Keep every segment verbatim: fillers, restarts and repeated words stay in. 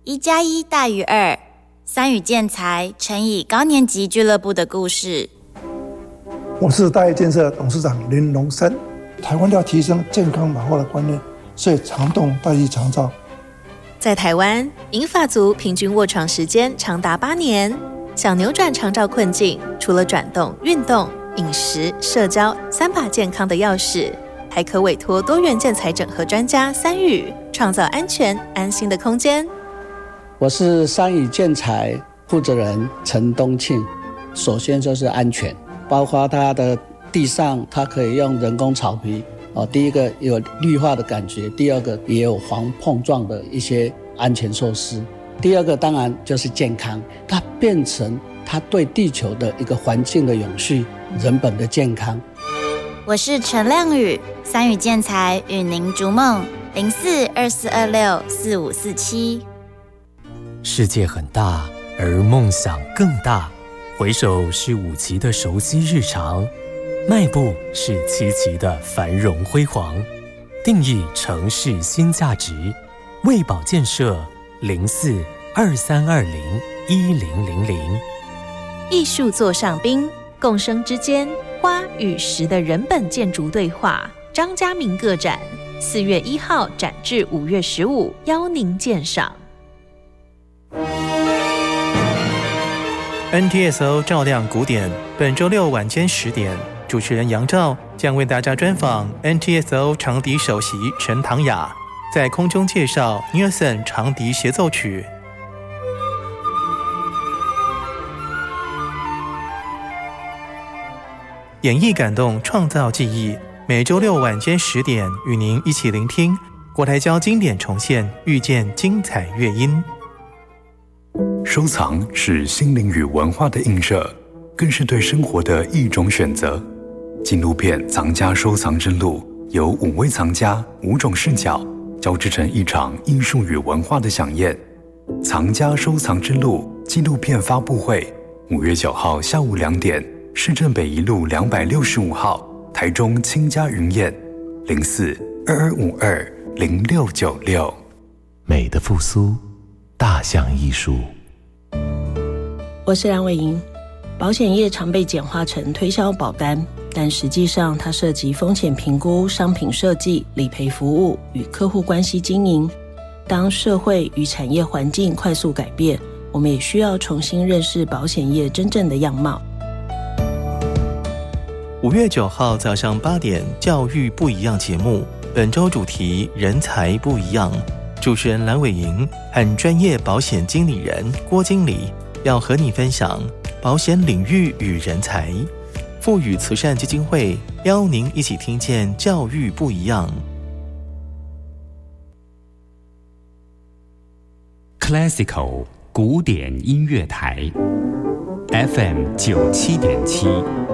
一加一大于二，三语建材乘以高年级俱乐部的故事。 我是大业建设董事长林荣生。台湾要提升健康老化的观念，所以常动代替长照。 在台湾，银发族平均卧床时间长达八年。想扭转长照困境，除了转动、运动、饮食、社交三把健康的钥匙，还可委托多元建材整合专家三语，创造安全安心的空间。 我是三语建材负责人陈东庆。首先就是安全，包括它的地上，它可以用人工草皮哦，第一个有绿化的感觉，第二个也有防碰撞的一些安全措施。第二个当然就是健康，它变成它对地球的一个环境的永续，人本的健康。 我是陈亮宇，三语建材与您逐梦，零四二四二六四五四七。 世界很大，而梦想更大。回首是五期的熟悉日常，迈步是七期的繁荣辉煌。定义城市新价值，卫保建设。零四二三二零一零零零。 艺术座上宾，共生之间，花与石的人本建筑对话。张家明个展，四月一号展至五月十五，邀您鉴赏。 N T S O 照亮古典，本周六晚间十点，主持人杨照将为大家专访 N T S O 长笛首席陈唐雅，在空中介绍 Nielsen 长笛协奏曲。演绎感动，创造记忆。每周六晚间十点，与您一起聆听国台交经典重现，遇见精彩乐音。 收藏是心灵与文化的映射，更是对生活的一种选择。纪录片《藏家收藏之路》由五位藏家五种视角交织成一场艺术与文化的飨宴。藏家收藏之路纪录片发布会，五月九号下午两点，市政北一路两百六十五号，台中清家云宴，零四二二五二零六九六。 美的复苏，大象艺术。 我是梁伟莹。保险业常被简化成推销保单，但实际上它涉及风险评估、商品设计、理赔服务与客户关系经营。当社会与产业环境快速改变，我们也需要重新认识保险业真正的样貌。 五月九号早上八点，教育不一样节目，本周主题人才不一样。主持人蓝伟莹和专业保险经理人郭经理要和你分享保险领域与人才。富予慈善基金会邀您一起听见教育不一样。 Classical 古典音乐台 F M 九七点七。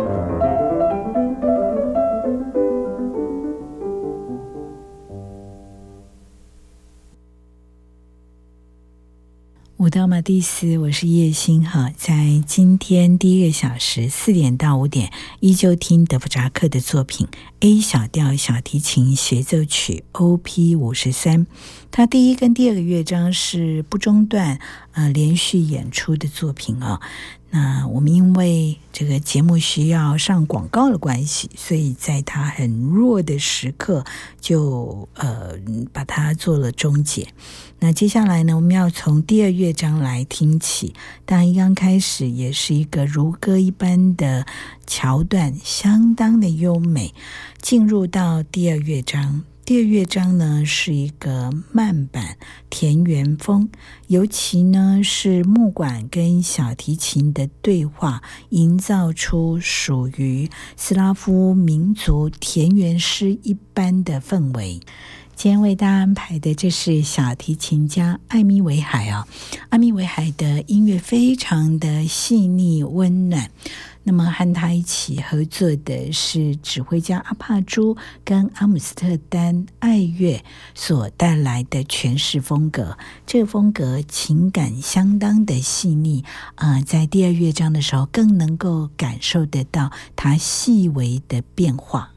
舞蹈马蒂斯，我是叶欣哈，在今天第一个小时四点到五点，依旧听德弗扎克的作品 A 小调小提琴协奏曲 O P 五十三。他第一跟第二个乐章是不中断呃连续演出的作品啊、哦。那我们因为这个节目需要上广告的关系，所以在他很弱的时刻就呃把它做了终结。那接下来呢，我们要从第二乐章来听起，当然一刚开始也是一个如歌一般的桥段，相当的优美。进入到第二乐章，第二乐章呢是一个慢板田园风，尤其呢是木管跟小提琴的对话，营造出属于斯拉夫民族田园诗一般的氛围。今天为大家安排的这是小提琴家艾米维海啊、哦，艾米维海的音乐非常的细腻温暖。那么和他一起合作的是指挥家阿帕朱跟阿姆斯特丹爱乐所带来的诠释风格，这个风格情感相当的细腻，呃，在第二乐章的时候更能够感受得到它细微的变化。